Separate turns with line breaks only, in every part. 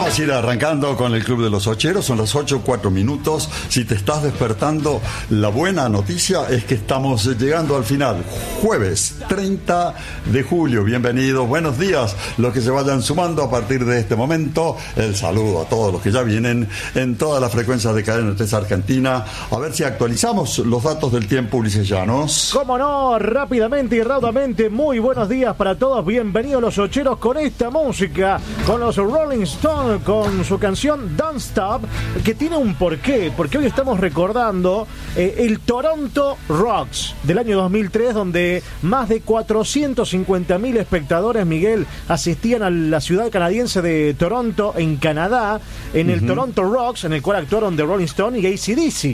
Vamos a ir arrancando con el Club de los Ocheros. Son las 8:04. Si te estás despertando, la buena noticia es que estamos llegando al final. Jueves 30 de julio. Bienvenidos, buenos días. Los que se vayan sumando a partir de este momento. El saludo a todos los que ya vienen en todas las frecuencias de Cadena 3 Argentina. A ver si actualizamos los datos del tiempo, Ulises Llanos.
Cómo no, rápidamente y raudamente. Muy buenos días para todos. Bienvenidos los Ocheros con esta música, con los Rolling Stones, con su canción Don't Stop, que tiene un porqué, porque hoy estamos recordando el Toronto Rocks del año 2003, donde más de 450.000 espectadores, Miguel, asistían a la ciudad canadiense de Toronto, en Canadá, en el Toronto Rocks, en el cual actuaron The Rolling Stones y AC/DC.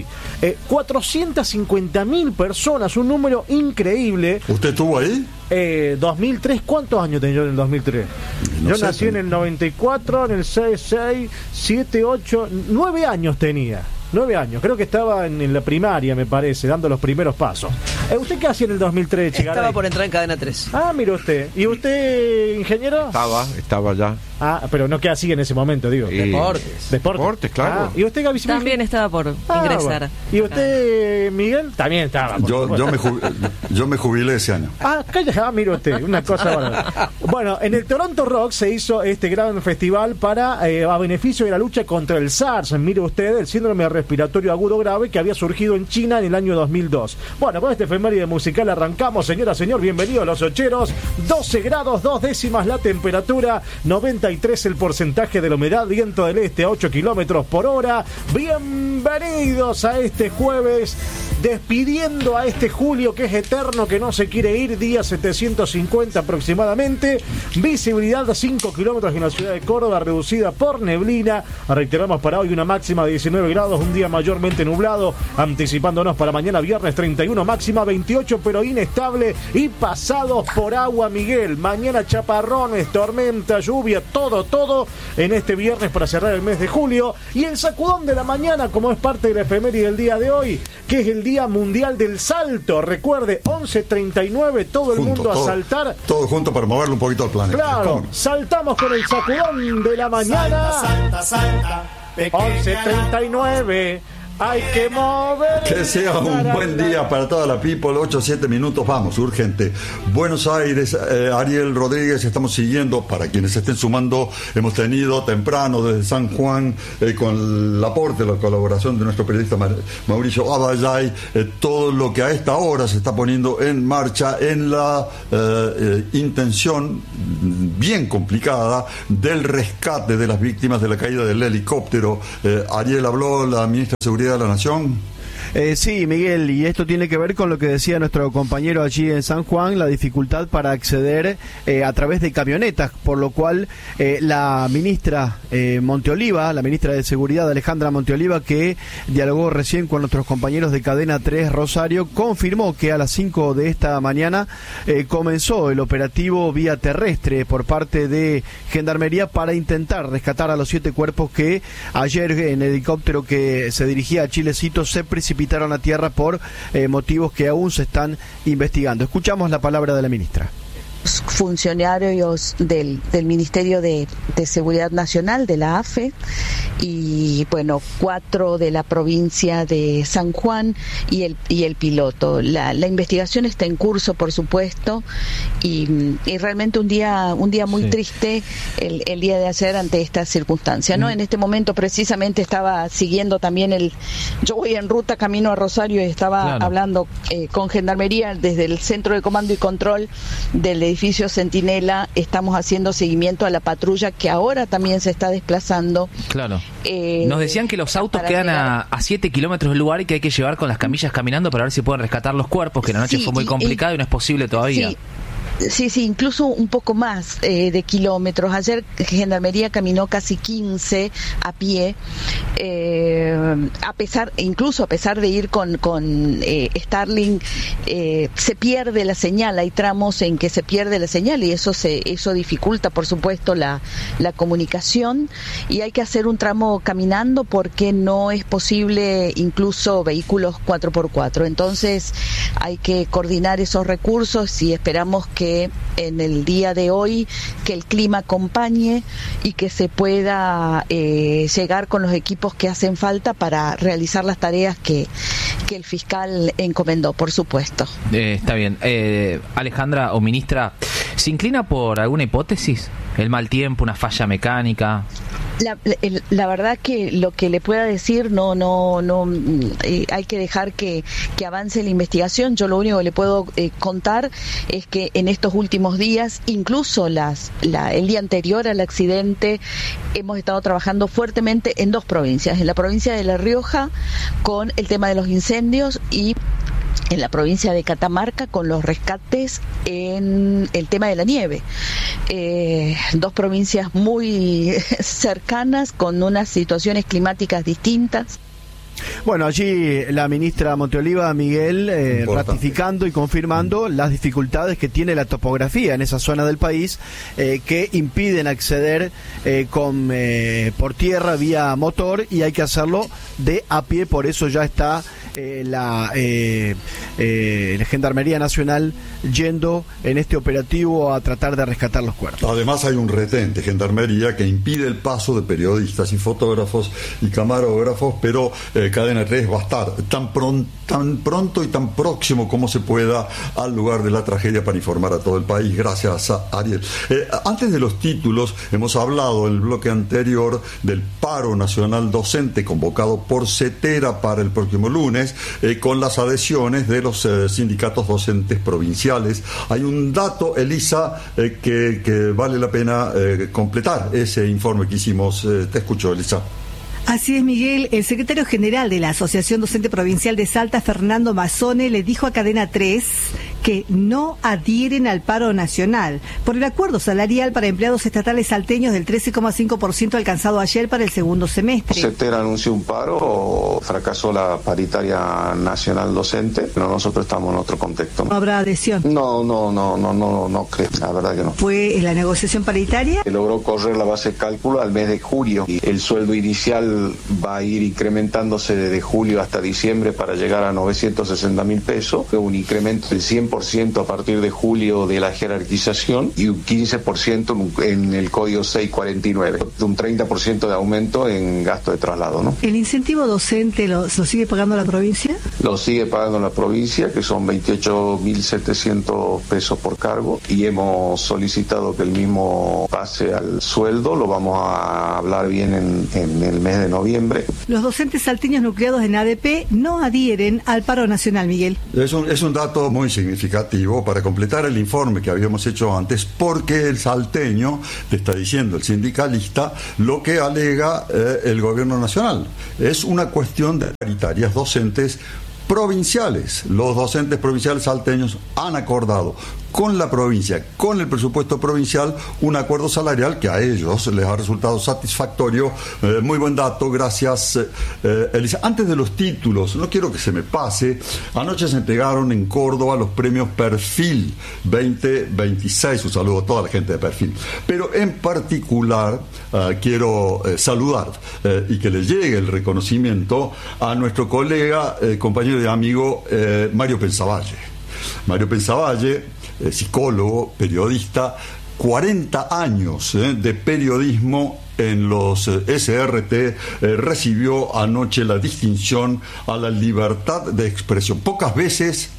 450.000 personas, un número increíble.
¿Usted estuvo ahí?
2003, ¿cuántos años tenía yo en el 2003?
No
yo
sé,
nací en el 94, en el 6, 7, 8, 9 años tenía. 9 años, creo que estaba en la primaria, me parece, dando los primeros pasos. ¿Usted qué hacía en el 2003, Chicaray?
Estaba por entrar en Cadena 3.
Ah, mire usted. ¿Y usted, ingeniero?
Estaba ya.
Ah, pero no queda así en ese momento, digo.
Deportes,
claro.
¿Y usted, Gaby?
También estaba por ingresar.
Bueno. ¿Y usted, Miguel? También estaba.
Yo me jubilé ese año.
Mire usted, una cosa buena. Bueno, en el Toronto Rock se hizo este gran festival para a beneficio de la lucha contra el SARS. Mire usted, el síndrome respiratorio agudo grave que había surgido en China en el año 2002. Bueno, con este efeméride musical arrancamos, señora, señor, bienvenidos a los Ocheros. 12 grados, 2 décimas la temperatura, 93 el porcentaje de la humedad, viento del este a 8 kilómetros por hora. Bienvenidos a este jueves, despidiendo a este julio que es eterno, que no se quiere ir, día 750 aproximadamente. Visibilidad de 5 kilómetros en la ciudad de Córdoba, reducida por neblina. Reiteramos para hoy una máxima de 19 grados, un día mayormente nublado, anticipándonos para mañana viernes 31, máxima 28, pero inestable y pasados por agua, Miguel. Mañana chaparrones, tormenta, lluvia, todo en este viernes para cerrar el mes de julio. Y el sacudón de la mañana, como es parte de la efeméride del día de hoy, que es el Día Mundial del Salto. Recuerde, 11:39, todo el mundo a saltar.
Todo junto para moverlo un poquito al planeta.
Claro, saltamos con el sacudón de la mañana.
Salta.
11:39. Hay que mover.
Que sea un buen día para toda la people. 8-7 minutos, vamos, urgente. Buenos Aires, Ariel Rodríguez, estamos siguiendo. Para quienes se estén sumando, hemos tenido temprano desde San Juan, con el aporte, la colaboración de nuestro periodista Mauricio Abayay, todo lo que a esta hora se está poniendo en marcha en la intención bien complicada del rescate de las víctimas de la caída del helicóptero. Ariel, habló la ministra de Seguridad de la Nación.
Sí, Miguel, y esto tiene que ver con lo que decía nuestro compañero allí en San Juan, la dificultad para acceder a través de camionetas, por lo cual la ministra Monteoliva, la ministra de Seguridad Alejandra Monteoliva, que dialogó recién con nuestros compañeros de Cadena 3 Rosario, confirmó que a las 5 de esta mañana comenzó el operativo vía terrestre por parte de Gendarmería para intentar rescatar a los 7 cuerpos que ayer en el helicóptero que se dirigía a Chilecito se precipitaron a tierra por motivos que aún se están investigando. Escuchamos la palabra de la ministra.
Funcionarios del Ministerio de Seguridad Nacional, de la AFE, y bueno, 4 de la provincia de San Juan y el piloto. La investigación está en curso, por supuesto, y realmente un día muy triste el día de ayer ante esta circunstancia, ¿no? En este momento precisamente estaba siguiendo también yo voy en ruta camino a Rosario y estaba hablando con Gendarmería desde el Centro de Comando y Control del edificio Centinela. Estamos haciendo seguimiento a la patrulla que ahora también se está desplazando.
Claro. Nos decían que los autos quedan a 7 kilómetros del lugar y que hay que llevar con las camillas caminando para ver si pueden rescatar los cuerpos, que la noche fue muy complicada y no es posible todavía.
Sí, incluso un poco más de kilómetros. Ayer Gendarmería caminó casi 15 a pie, a pesar de ir con Starlink, se pierde la señal. Hay tramos en que se pierde la señal y eso dificulta, por supuesto, la comunicación, y hay que hacer un tramo caminando porque no es posible incluso vehículos 4x4. Entonces hay que coordinar esos recursos y esperamos que que en el día de hoy que el clima acompañe y que se pueda llegar con los equipos que hacen falta para realizar las tareas que el fiscal encomendó, por supuesto.
Está bien. Alejandra, o ministra, ¿se inclina por alguna hipótesis? ¿El mal tiempo, una falla mecánica?
La verdad que lo que le pueda decir no hay que dejar que avance la investigación. Yo lo único que le puedo contar es que en estos últimos días, incluso el día anterior al accidente, hemos estado trabajando fuertemente en dos provincias, en la provincia de La Rioja con el tema de los incendios y en la provincia de Catamarca con los rescates en el tema de la nieve. Dos provincias muy cercanas con unas situaciones climáticas distintas.
Bueno, allí la ministra Monteoliva, Miguel, ratificando y confirmando las dificultades que tiene la topografía en esa zona del país que impiden acceder por tierra vía motor y hay que hacerlo de a pie, por eso ya está la Gendarmería Nacional yendo en este operativo a tratar de rescatar los cuerpos.
Además hay un retén de Gendarmería que impide el paso de periodistas y fotógrafos y camarógrafos, pero Cadena 3 va a estar tan pronto y tan próximo como se pueda al lugar de la tragedia para informar a todo el país. Gracias, Ariel. Antes de los títulos, hemos hablado en el bloque anterior del paro nacional docente convocado por CETERA para el próximo lunes, con las adhesiones de los sindicatos docentes provinciales. Hay un dato, Elisa, que vale la pena completar ese informe que hicimos. Te escucho, Elisa.
Así es, Miguel. El secretario general de la Asociación Docente Provincial de Salta, Fernando Mazzone, le dijo a Cadena 3 que no adhieren al paro nacional por el acuerdo salarial para empleados estatales salteños del 13,5% alcanzado ayer para el segundo semestre.
CETERA anunció un paro, fracasó la paritaria nacional docente, pero nosotros estamos en otro contexto.
¿No habrá adhesión?
No creo, la verdad que no.
¿Fue la negociación paritaria?
Se logró correr la base de cálculo al mes de julio y el sueldo inicial va a ir incrementándose desde julio hasta diciembre para llegar a 960.000 pesos, un incremento del 100% a partir de julio de la jerarquización y un 15% en el código 649, un 30% de aumento en gasto de traslado, ¿no?
¿El incentivo docente lo sigue pagando la provincia?
Lo sigue pagando la provincia, que son 28.700 pesos por cargo, y hemos solicitado que el mismo pase al sueldo. Lo vamos a hablar bien en el mes de noviembre.
Los docentes salteños nucleados en ADP no adhieren al paro nacional, Miguel.
Es un dato muy significativo para completar el informe que habíamos hecho antes, porque el salteño, le está diciendo el sindicalista, lo que alega el gobierno nacional. Es una cuestión de paritarias docentes provinciales. Los docentes provinciales salteños han acordado con la provincia, con el presupuesto provincial, un acuerdo salarial que a ellos les ha resultado satisfactorio. Muy buen dato, gracias, Elisa. Antes de los títulos, no quiero que se me pase, anoche se entregaron en Córdoba los premios Perfil 2026, un saludo a toda la gente de Perfil, pero en particular quiero saludar y que le llegue el reconocimiento a nuestro colega, compañero y amigo Mario Pensavalle. Mario Pensavalle, psicólogo, periodista, 40 años de periodismo en los SRT, recibió anoche la distinción a la libertad de expresión. Pocas veces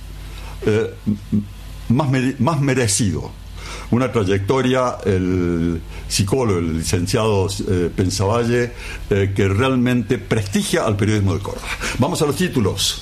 más merecido. Una trayectoria, el psicólogo, el licenciado Pensavalle, que realmente prestigia al periodismo de Córdoba. Vamos a los títulos.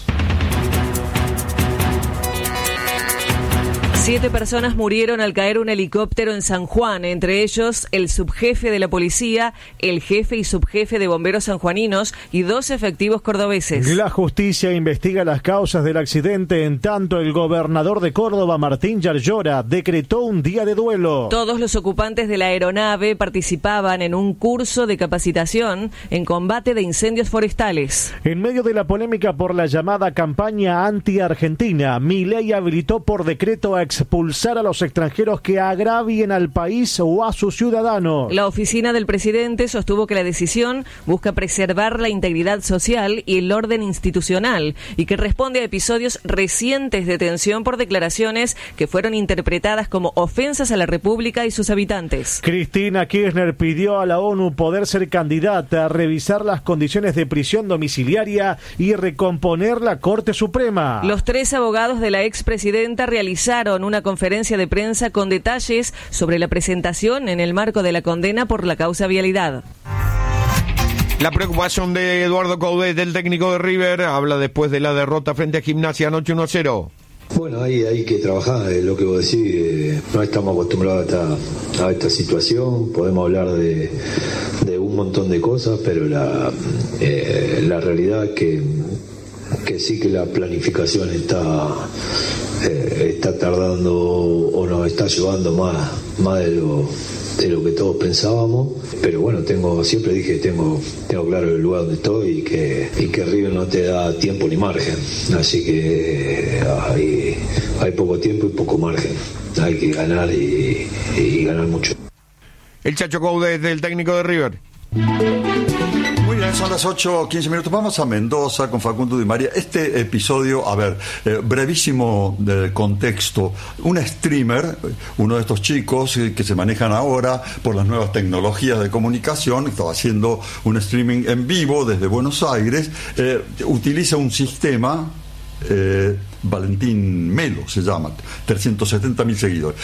7 personas murieron al caer un helicóptero en San Juan, entre ellos el subjefe de la policía, el jefe y subjefe de bomberos sanjuaninos y 2 efectivos cordobeses.
La justicia investiga las causas del accidente, en tanto el gobernador de Córdoba, Martín Yarlora, decretó un día de duelo.
Todos los ocupantes de la aeronave participaban en un curso de capacitación en combate de incendios forestales.
En medio de la polémica por la llamada campaña anti-argentina, Milei habilitó por decreto a expulsar a los extranjeros que agravien al país o a sus ciudadanos.
La oficina del presidente sostuvo que la decisión busca preservar la integridad social y el orden institucional y que responde a episodios recientes de tensión por declaraciones que fueron interpretadas como ofensas a la República y sus habitantes.
Cristina Kirchner pidió a la ONU poder ser candidata, a revisar las condiciones de prisión domiciliaria y recomponer la Corte Suprema.
Los 3 abogados de la expresidenta realizaron una conferencia de prensa con detalles sobre la presentación en el marco de la condena por la causa vialidad.
La preocupación de Eduardo Coudet, del técnico de River, habla después de la derrota frente a Gimnasia anoche 1-0.
Bueno, ahí hay que trabajar, es lo que vos decís, no estamos acostumbrados a esta situación, podemos hablar de un montón de cosas, pero la realidad es que sí que la planificación está tardando o nos está llevando más de lo que todos pensábamos, pero bueno, siempre dije, tengo claro el lugar donde estoy y que River no te da tiempo ni margen, así que hay poco tiempo y poco margen, hay que ganar y ganar mucho.
El Chacho Coudet, del técnico de River.
Muy bien, son las 8:15 minutos. Vamos a Mendoza con Facundo Di María. Este episodio, brevísimo de contexto. Un streamer, uno de estos chicos que se manejan ahora por las nuevas tecnologías de comunicación, estaba haciendo un streaming en vivo desde Buenos Aires, utiliza un sistema... Valentín Melo se llama, 370.000 seguidores.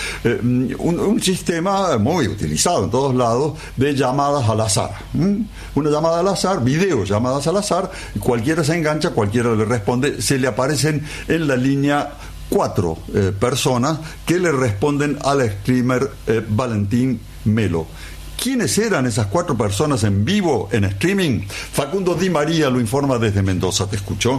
Un sistema muy utilizado en todos lados de llamadas al azar. Una llamada al azar, videollamadas al azar, cualquiera se engancha, cualquiera le responde, se le aparecen en la línea 4 personas que le responden al streamer Valentín Melo. ¿Quiénes eran esas 4 personas en vivo, en streaming? Facundo Di María lo informa desde Mendoza, ¿te escuchó?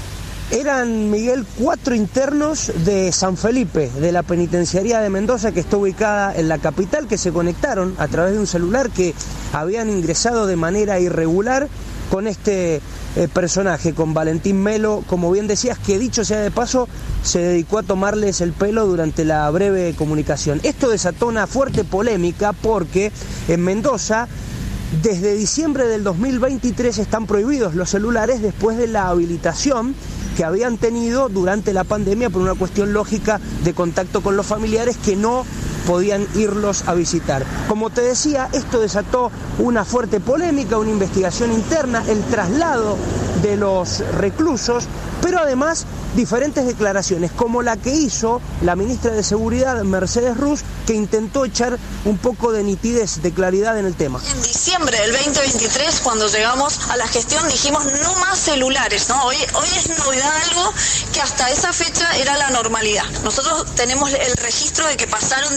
Eran, Miguel, 4 internos de San Felipe, de la penitenciaría de Mendoza, que está ubicada en la capital, que se conectaron a través de un celular que habían ingresado de manera irregular con este personaje, con Valentín Melo, como bien decías, que dicho sea de paso, se dedicó a tomarles el pelo durante la breve comunicación. Esto desató una fuerte polémica porque en Mendoza, desde diciembre del 2023 están prohibidos los celulares después de la habilitación que habían tenido durante la pandemia por una cuestión lógica de contacto con los familiares que no podían irlos a visitar. Como te decía, esto desató una fuerte polémica, una investigación interna, el traslado de los reclusos, pero además diferentes declaraciones, como la que hizo la ministra de Seguridad, Mercedes Ruz, que intentó echar un poco de nitidez, de claridad en el tema.
En diciembre del 2023, cuando llegamos a la gestión, dijimos no más celulares, ¿no? Hoy es novedad algo que hasta esa fecha era la normalidad. Nosotros tenemos el registro de que pasaron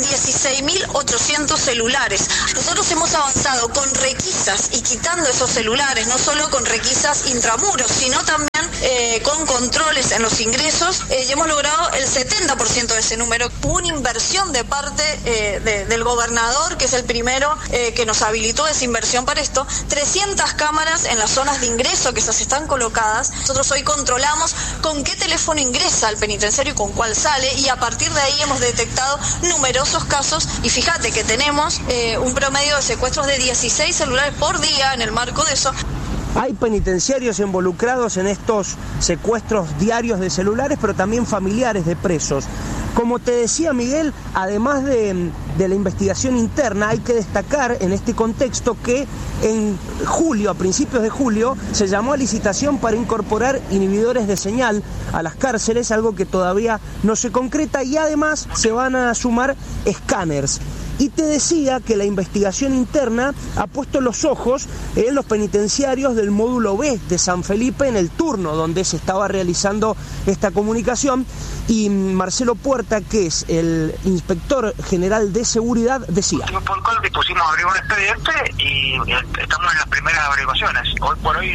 16.800 celulares. Nosotros hemos avanzado con requisas y quitando esos celulares, no solo con requisas intramuros, sino también con controles en los ingresos, y hemos logrado el 70% de ese número. Hubo una inversión de parte del gobernador, que es el primero que nos habilitó esa inversión para esto, 300 cámaras en las zonas de ingreso que esas están colocadas. Nosotros hoy controlamos con qué teléfono ingresa al penitenciario y con cuál sale, y a partir de ahí hemos detectado numerosos casos, y fíjate que tenemos un promedio de secuestros de 16 celulares por día en el marco de eso.
Hay penitenciarios involucrados en estos secuestros diarios de celulares, pero también familiares de presos. Como te decía, Miguel, además de la investigación interna, hay que destacar en este contexto que en julio, a principios de julio, se llamó a licitación para incorporar inhibidores de señal a las cárceles, algo que todavía no se concreta, y además se van a sumar escáneres. Y te decía que la investigación interna ha puesto los ojos en los penitenciarios del módulo B de San Felipe, en el turno donde se estaba realizando esta comunicación, y Marcelo Puerta, que es el inspector general de seguridad, decía:
por el cual dispusimos abrir un expediente y estamos en las primeras averiguaciones. Hoy por hoy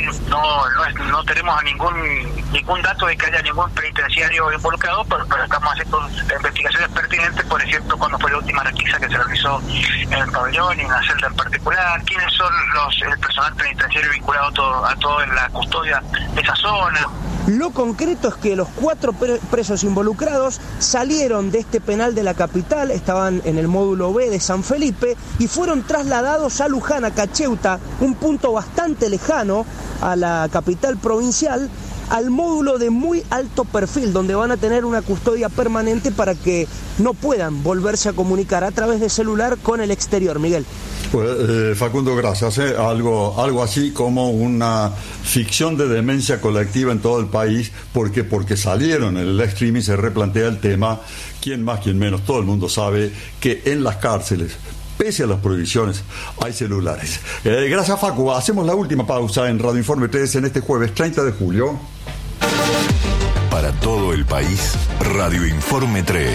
no tenemos ningún dato de que haya ningún penitenciario involucrado, pero estamos haciendo investigaciones pertinentes, por ejemplo, cuando fue la última requisa que se realizó en el pabellón y en la celda en particular, quiénes son el personal penitenciario vinculado a todo en la custodia esa zona.
Lo concreto es que los 4 presos involucrados salieron de este penal de la capital, estaban en el módulo B de San Felipe y fueron trasladados a Luján, a Cacheuta, un punto bastante lejano a la capital provincial, al módulo de muy alto perfil, donde van a tener una custodia permanente para que no puedan volverse a comunicar a través de celular con el exterior. Miguel.
Pues, Facundo, gracias. Algo así como una ficción de demencia colectiva en todo el país, porque salieron en el streaming, se replantea el tema, quién más, quién menos, todo el mundo sabe que en las cárceles, pese a las prohibiciones, hay celulares. Gracias, Facu. Hacemos la última pausa en Radio Informe 3 en este jueves 30 de julio.
Para todo el país, Radio Informe 3.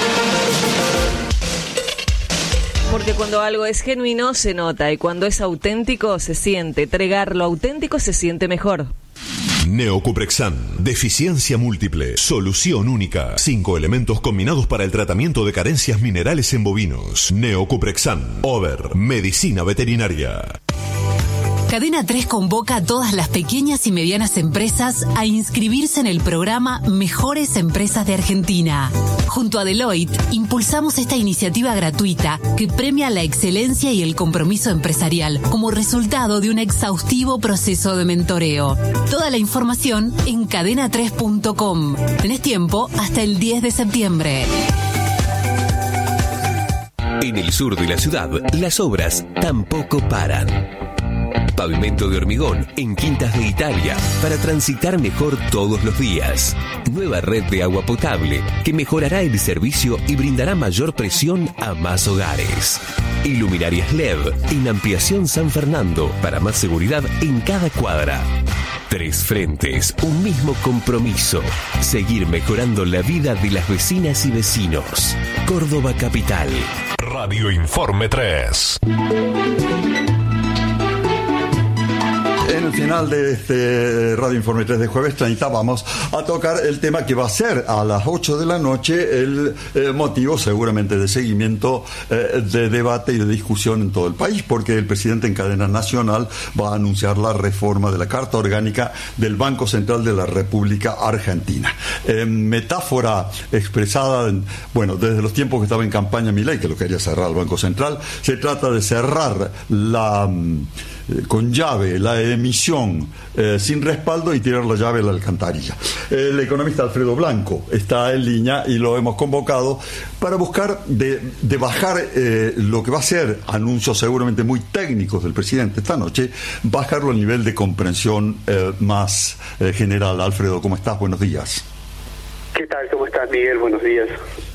Porque cuando algo es genuino se nota y cuando es auténtico se siente. Tregar lo auténtico se siente mejor.
Neocuprexan, deficiencia múltiple, solución única. 5 elementos combinados para el tratamiento de carencias minerales en bovinos. Neocuprexan, Over, medicina veterinaria.
Cadena 3 convoca a todas las pequeñas y medianas empresas a inscribirse en el programa Mejores Empresas de Argentina. Junto a Deloitte, impulsamos esta iniciativa gratuita que premia la excelencia y el compromiso empresarial como resultado de un exhaustivo proceso de mentoreo. Toda la información en cadena3.com. Tenés tiempo hasta el 10 de septiembre.
En el sur de la ciudad, las obras tampoco paran. Pavimento de hormigón en Quintas de Italia para transitar mejor todos los días. Nueva red de agua potable que mejorará el servicio y brindará mayor presión a más hogares. Iluminarias LED en Ampliación San Fernando para más seguridad en cada cuadra. 3 frentes, un mismo compromiso. Seguir mejorando la vida de las vecinas y vecinos. Córdoba Capital.
Radio Informe 3.
En el final de este Radio Informe 3 de jueves 30 vamos a tocar el tema que va a ser a las 8 de la noche el motivo seguramente de seguimiento, de debate y de discusión en todo el país, porque el presidente en cadena nacional va a anunciar la reforma de la Carta Orgánica del Banco Central de la República Argentina. Metáfora expresada, desde los tiempos que estaba en campaña Milei, que lo quería cerrar el Banco Central, se trata de cerrar con llave la emisión sin respaldo y tirar la llave a la alcantarilla. El economista Alfredo Blanco está en línea y lo hemos convocado para buscar de bajar lo que va a ser anuncios seguramente muy técnicos del presidente esta noche, bajarlo al nivel de comprensión más general. Alfredo, ¿cómo estás? Buenos días.
¿Qué tal? ¿Cómo estás, Miguel? Buenos días.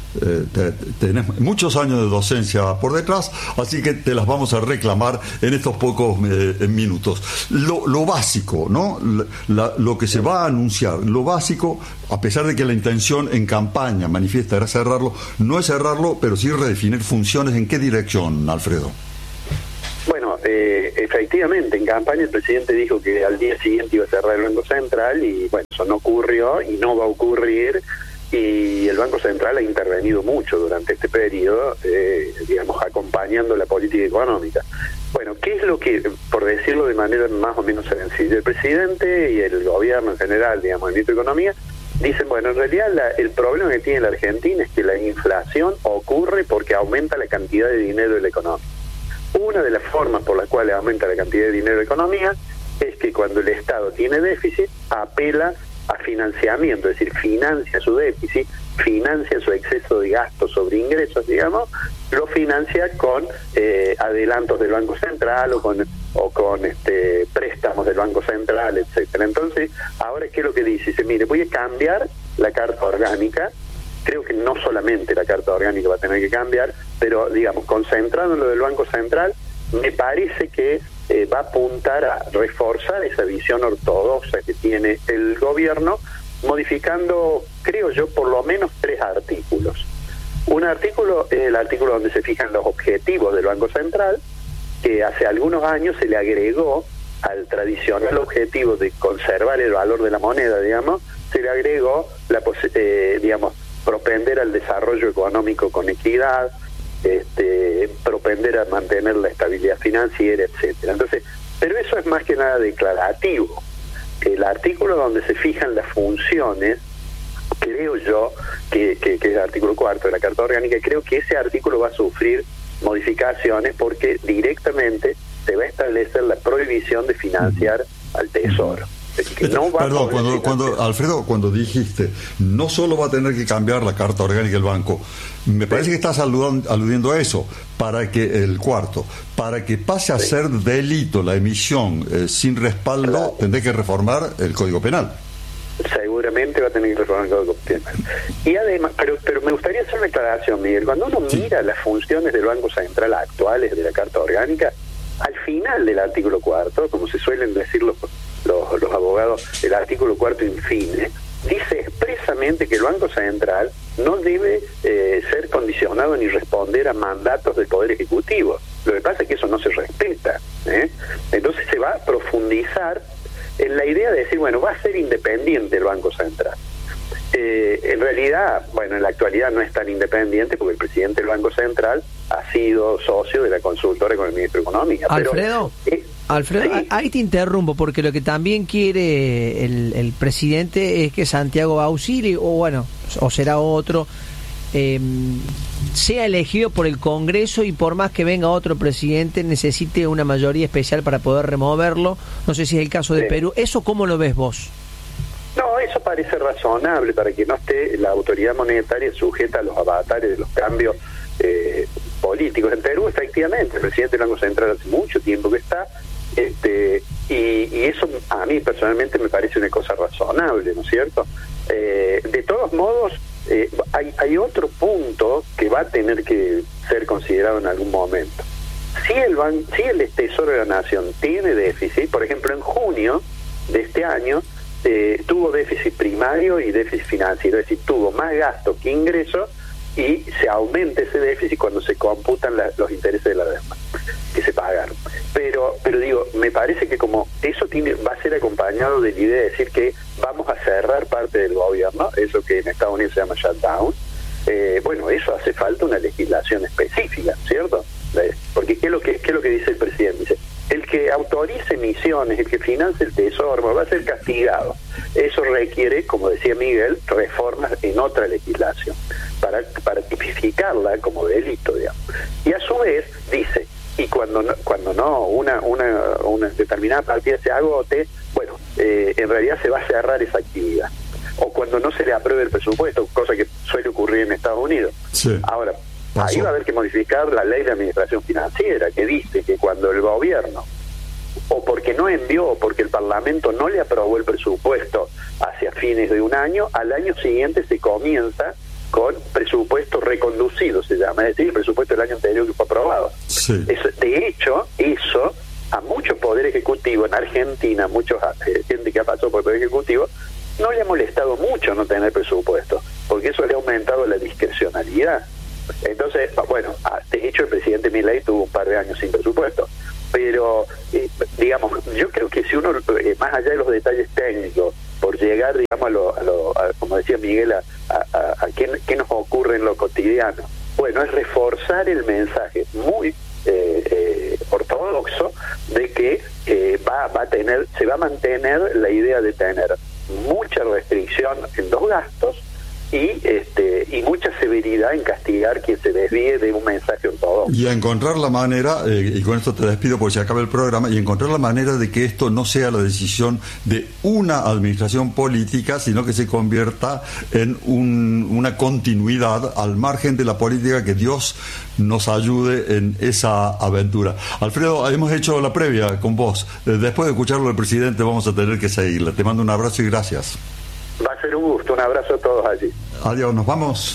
Tenés muchos años de docencia por detrás, así que te las vamos a reclamar en estos pocos minutos. Lo básico, ¿no? Lo que se va a anunciar, lo básico, a pesar de que la intención en campaña manifiesta era cerrarlo, no es cerrarlo, pero sí redefinir funciones. ¿En qué dirección, Alfredo?
Bueno, efectivamente, en campaña el presidente dijo que al día siguiente iba a cerrar el Banco Central y bueno, eso no ocurrió y no va a ocurrir. Y el Banco Central ha intervenido mucho durante este periodo, acompañando la política económica. Bueno, ¿qué es lo que, por decirlo de manera más o menos sencilla, el presidente y el gobierno en general, el ministro de Economía, dicen, bueno, en realidad el problema que tiene la Argentina es que la inflación ocurre porque aumenta la cantidad de dinero de la economía. Una de las formas por las cuales aumenta la cantidad de dinero de la economía es que cuando el Estado tiene déficit, apela a financiamiento, es decir, financia su déficit, financia su exceso de gastos sobre ingresos, lo financia con adelantos del Banco Central o con préstamos del Banco Central, etcétera. Entonces, ahora ¿qué es lo que dice? Dice, mire, voy a cambiar la Carta Orgánica. Creo que no solamente la Carta Orgánica va a tener que cambiar, pero, concentrado en lo del Banco Central, me parece que va a apuntar a reforzar esa visión ortodoxa que tiene el gobierno, modificando, creo yo, por lo menos 3 artículos. Un artículo es el artículo donde se fijan los objetivos del Banco Central, que hace algunos años se le agregó al tradicional objetivo de conservar el valor de la moneda, se le agregó propender al desarrollo económico con equidad, propender a mantener la estabilidad financiera, etcétera. Entonces, pero eso es más que nada declarativo. el artículo donde se fijan las funciones, creo yo que es el artículo 4 de la Carta Orgánica, creo que ese artículo va a sufrir modificaciones porque directamente se va a establecer la prohibición de financiar al Tesoro. Que no va
Perdón, cuando Alfredo, cuando dijiste no solo va a tener que cambiar la Carta Orgánica del banco, me parece que estás aludiendo a eso, para que el cuarto, para que pase a ser delito la emisión sin respaldo, tendré que reformar el Código Penal.
Seguramente va a tener que reformar el Código Penal. Y además, pero me gustaría hacer una aclaración, Miguel. Cuando uno mira las funciones del Banco Central actuales de la Carta Orgánica, al final del artículo 4, como se suelen decir los abogados, el artículo 4 infine, dice expresamente que el Banco Central no debe ser condicionado ni responder a mandatos del Poder Ejecutivo. Lo que pasa es que eso no se respeta, Entonces se va a profundizar en la idea de decir, bueno, va a ser independiente el Banco Central. En realidad, bueno, en la actualidad no es tan independiente porque el presidente del Banco Central ha sido socio de la consultora con el ministro de Economía.
Alfredo, Alfredo,
sí.
Ahí te interrumpo porque lo que también quiere el presidente es que Santiago Bausili, o será otro, sea elegido por el Congreso y por más que venga otro presidente necesite una mayoría especial para poder removerlo. No sé si es el caso de Perú. ¿Eso cómo lo ves vos?
No, eso parece razonable para que no esté la autoridad monetaria sujeta a los avatares de los cambios políticos. En Perú, efectivamente, el presidente del Banco Central hace mucho tiempo que está, y eso a mí personalmente me parece una cosa razonable, ¿no es cierto? De todos modos, hay otro punto que va a tener que ser considerado en algún momento. Si el Tesoro de la Nación tiene déficit, por ejemplo, en junio de este año, tuvo déficit primario y déficit financiero, es decir, tuvo más gasto que ingreso y se aumenta ese déficit cuando se computan los intereses de la deuda que se pagaron. Pero digo, me parece que como eso va a ser acompañado de la idea de decir que vamos a cerrar parte del gobierno, eso que en Estados Unidos se llama shutdown, bueno, eso hace falta una legislación específica, ¿cierto? Porque ¿qué es lo que dice el presidente? Dice, el que autorice emisiones, el que financie el Tesoro, va a ser castigado. Eso requiere, como decía Miguel, reformas en otra legislación para tipificarla como delito, digamos. Y a su vez dice, y cuando no una determinada partida se agote, bueno, en realidad se va a cerrar esa actividad. O cuando no se le apruebe el presupuesto, cosa que suele ocurrir en Estados Unidos.
Sí.
Ahora, ahí va a haber que modificar la ley de administración financiera, que dice que cuando el gobierno, o porque no envió, o porque el Parlamento no le aprobó el presupuesto hacia fines de un año, al año siguiente se comienza con presupuesto reconducido, se llama, es decir, el presupuesto del año anterior que fue aprobado.
Sí.
De hecho, eso a muchos poder ejecutivo en Argentina, muchos gente que ha pasado por el poder ejecutivo, no le ha molestado mucho no tener presupuesto, porque eso le ha aumentado la discrecionalidad. Entonces, bueno, de hecho el presidente Milei tuvo un par de años sin presupuesto, pero digamos, yo creo que si uno, más allá de los detalles técnicos, por llegar, digamos, como decía Miguel, a qué nos ocurre en lo cotidiano, bueno, es reforzar el mensaje muy ortodoxo de que se va a mantener la idea de tener mucha restricción en los gastos y mucha severidad en castigar quien se desvíe de un mensaje ortodoxo.
Y a encontrar la manera, y con esto te despido porque se acaba el programa, y encontrar la manera de que esto no sea la decisión de una administración política, sino que se convierta en una continuidad al margen de la política, que Dios nos ayude en esa aventura. Alfredo, hemos hecho la previa con vos. Después de escucharlo del presidente vamos a tener que seguirla. Te mando un abrazo y gracias.
Va a ser un gusto, un abrazo a todos allí.
Adiós, nos vamos.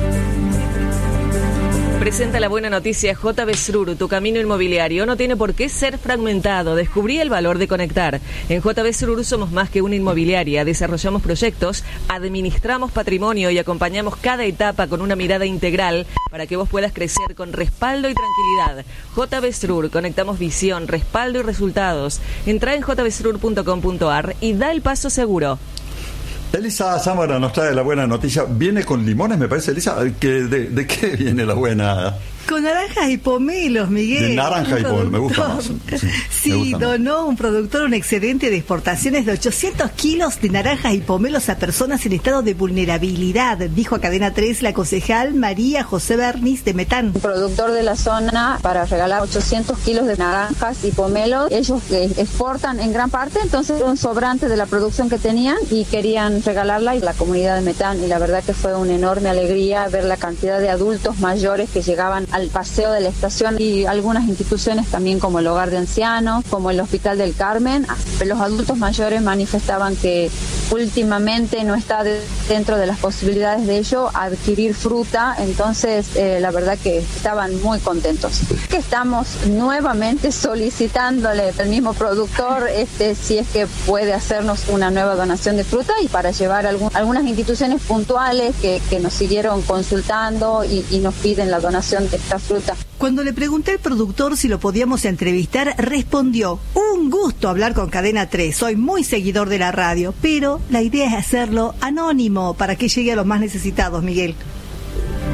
Presenta la buena noticia JB Srur, tu camino inmobiliario no tiene por qué ser fragmentado. Descubrí el valor de conectar. En JB Srur somos más que una inmobiliaria. Desarrollamos proyectos, administramos patrimonio y acompañamos cada etapa con una mirada integral para que vos puedas crecer con respaldo y tranquilidad. JB Srur, conectamos visión, respaldo y resultados. Entra en jbsrur.com.ar y da el paso seguro.
Elisa Zamora nos trae la buena noticia. Viene con limones, me parece, Elisa. ¿De qué viene la buena?
Con naranjas y pomelos, Miguel.
De naranja y pomelo, me gusta más.
Sí, donó un productor un excedente de exportaciones de 800 kilos de naranjas y pomelos a personas en estado de vulnerabilidad, dijo a Cadena 3 la concejal María José Bernis de Metán.
Un productor de la zona para regalar 800 kilos de naranjas y pomelos. Ellos exportan en gran parte, entonces un sobrante de la producción que tenían y querían regalarla a la comunidad de Metán. Y la verdad que fue una enorme alegría ver la cantidad de adultos mayores que llegaban al paseo de la estación y algunas instituciones también como el Hogar de Ancianos, como el Hospital del Carmen. Los adultos mayores manifestaban que últimamente no está dentro de las posibilidades de ellos adquirir fruta, entonces la verdad que estaban muy contentos. Que estamos nuevamente solicitándole al mismo productor si es que puede hacernos una nueva donación de fruta y para llevar algunas instituciones puntuales que nos siguieron consultando y nos piden la donación de esta fruta.
Cuando le pregunté al productor si lo podíamos entrevistar, respondió: un gusto hablar con Cadena 3, soy muy seguidor de la radio, pero la idea es hacerlo anónimo para que llegue a los más necesitados, Miguel.